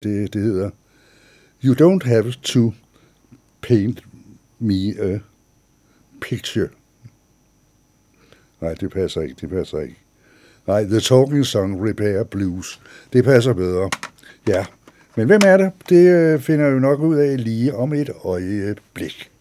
Det hedder You don't have to paint me a picture. Nej, det passer ikke. Nej, The Talking Song, Repair Blues. Det passer bedre. Ja, men hvem er det? Det finder jeg jo nok ud af lige om et øjeblik.